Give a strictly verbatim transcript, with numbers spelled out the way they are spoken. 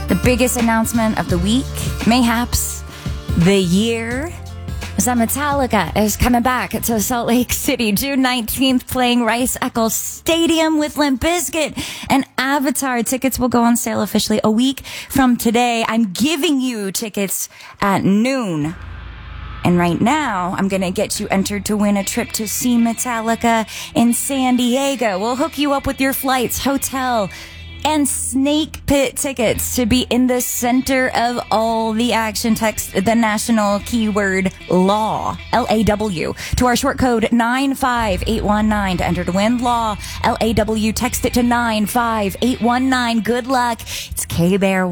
The biggest announcement of the week, mayhaps the year, is that Metallica is coming back to Salt Lake City June nineteenth, playing Rice Eccles Stadium with Limp Bizkit and Avatar. Tickets will go on sale officially a week from today. I'm giving you tickets at noon. And right now, I'm going to get you entered to win a trip to see Metallica in San Diego. We'll hook you up with your flights, hotel, and Snake Pit tickets to be in the center of all the action. Text the national keyword LAW, L A W, to our short code nine five eight one nine to enter to win. LAW, L A W. Text it to nine five eight one nine. Good luck. It's K-Bear.